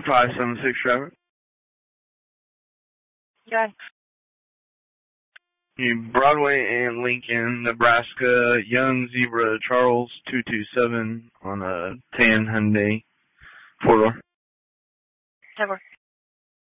576 driver. Okay. Broadway and Lincoln, Nebraska, Young Zebra Charles 227 on a tan Hyundai 4-door. Over.